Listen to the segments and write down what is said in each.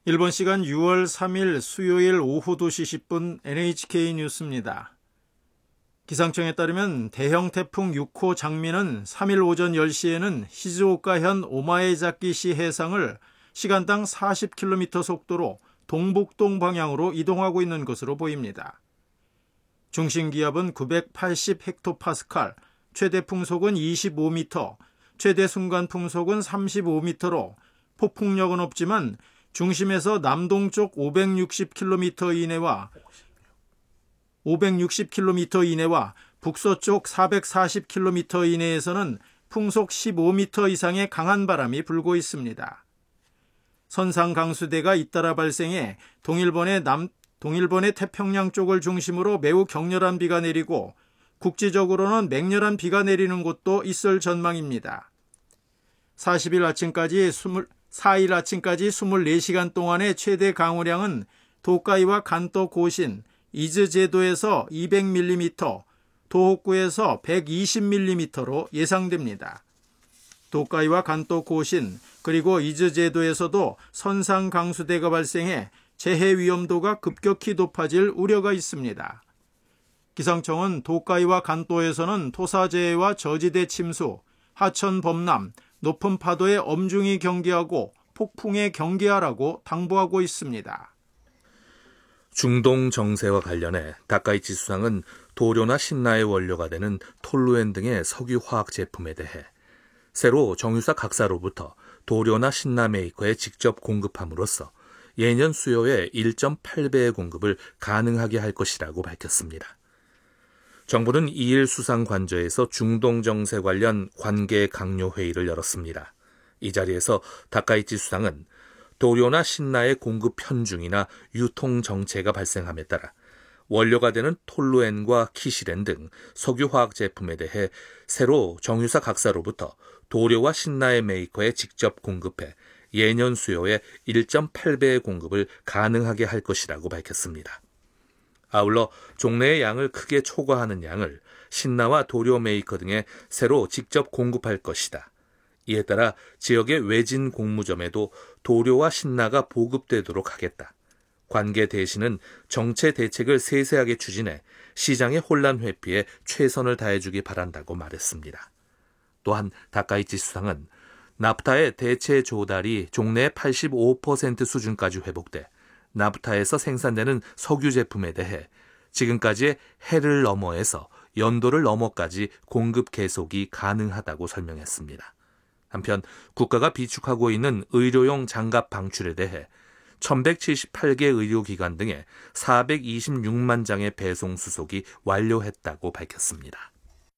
일본 시간 6월 3일 수요일 오후 2시 10분 NHK 뉴스입니다. 기상청에 따르면 대형 태풍 6호 장미는 3일 오전 10시에는 시즈오카현 오마에자키시 해상을 시간당 40km 속도로 동북동 방향으로 이동하고 있는 것으로 보입니다. 중심 기압은 980헥토파스칼, 최대 풍속은 25m, 최대 순간 풍속은 35m로 폭풍력은 없지만 중심에서 남동쪽 560km 이내와 북서쪽 440km 이내에서는 풍속 15m 이상의 강한 바람이 불고 있습니다. 선상 강수대가 잇따라 발생해 동일본의 태평양 쪽을 중심으로 매우 격렬한 비가 내리고 국지적으로는 맹렬한 비가 내리는 곳도 있을 전망입니다. 4일 아침까지 24시간 동안의 최대 강우량은 도카이와 간토 고신, 이즈제도에서 200mm, 도호쿠에서 120mm로 예상됩니다. 도카이와 간토 고신 그리고 이즈제도에서도 선상 강수대가 발생해 재해 위험도가 급격히 높아질 우려가 있습니다. 기상청은 도카이와 간토에서는 토사재해와 저지대 침수, 하천 범람, 높은 파도에 엄중히 경계하고 폭풍에 경계하라고 당부하고 있습니다. 중동 정세와 관련해 다카이치 수상은 도료나 신라의 원료가 되는 톨루엔 등의 석유 화학 제품에 대해 새로 정유사 각사로부터 도료나 신라 메이커에 직접 공급함으로써 예년 수요의 1.8배의 공급을 가능하게 할 것이라고 밝혔습니다. 정부는 2일 수상 관저에서 중동 정세 관련 관계 강요 회의를 열었습니다. 이 자리에서 다카이치 수상은 도료나 신라의 공급 편중이나 유통 정체가 발생함에 따라 원료가 되는 톨루엔과 키시렌 등 석유화학 제품에 대해 새로 정유사 각사로부터 도료와 신라의 메이커에 직접 공급해 예년 수요의 1.8배의 공급을 가능하게 할 것이라고 밝혔습니다. 아울러 종래의 양을 크게 초과하는 양을 신라와 도료 메이커 등에 새로 직접 공급할 것이다. 이에 따라 지역의 외진 공무점에도 도료와 신라가 보급되도록 하겠다. 관계 대신은 정체 대책을 세세하게 추진해 시장의 혼란 회피에 최선을 다해주기 바란다고 말했습니다. 또한 다카이치 수상은 나프타의 대체 조달이 종래의 85% 수준까지 회복돼 나프타에서 생산되는 석유 제품에 대해 지금까지의 해를 너머에서 연도를 너머까지 공급 계속이 가능하다고 설명했습니다. 한편 국가가 비축하고 있는 의료용 장갑 방출에 대해 1178개 의료기관 등에 426만 장의 배송 수속이 완료했다고 밝혔습니다.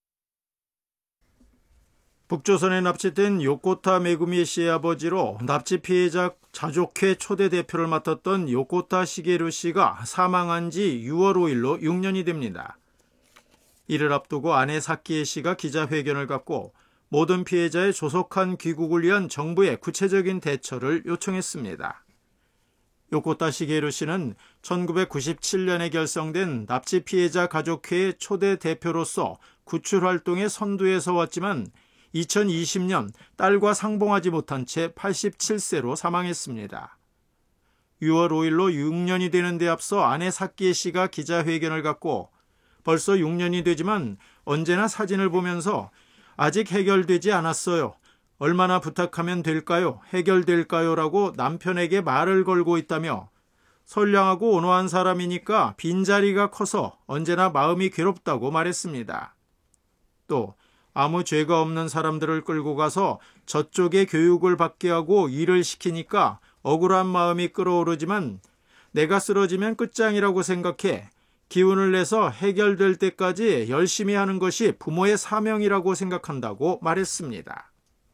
북조선에 납치된 요코타 메구미 씨의 아버지로 납치 피해자 자족회 초대 대표를 맡았던 요코타 시게루 씨가 사망한 지 6월 5일로 6년이 됩니다. 이를 앞두고 아내 사키에 씨가 기자회견을 갖고 모든 피해자의 조속한 귀국을 위한 정부의 구체적인 대처를 요청했습니다. 요코타 시게루 씨는 1997년에 결성된 납치 피해자 가족회의 초대 대표로서 구출 활동의 선두에 서왔지만 2020년 딸과 상봉하지 못한 채 87세로 사망했습니다. 6월 5일로 6년이 되는 데 앞서 아내 사키에 씨가 기자회견을 갖고 벌써 6년이 되지만 언제나 사진을 보면서 아직 해결되지 않았어요. 얼마나 부탁하면 될까요? 해결될까요? 라고 남편에게 말을 걸고 있다며 선량하고 온화한 사람이니까 빈자리가 커서 언제나 마음이 괴롭다고 말했습니다. 또 아무 죄가 없는 사람들을 끌고 가서 저쪽에 교육을 받게 하고 일을 시키니까 억울한 마음이 끓어오르지만 내가 쓰러지면 끝장이라고 생각해 기운을 내서 해결될 때까지 열심히 하는 것이 부모의 사명이라고 생각한다고 말했습니다.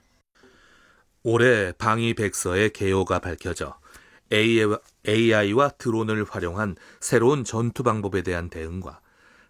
올해 방위백서의 개요가 밝혀져 AI와 드론을 활용한 새로운 전투 방법에 대한 대응과